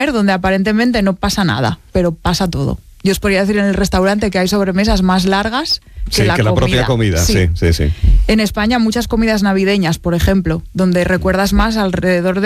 donde aparentemente no pasa nada, pero pasa todo. Yo os podría decir en el restaurante que hay sobremesas más largas que la propia comida. Sí. En España muchas comidas navideñas, por ejemplo, donde recuerdas más alrededor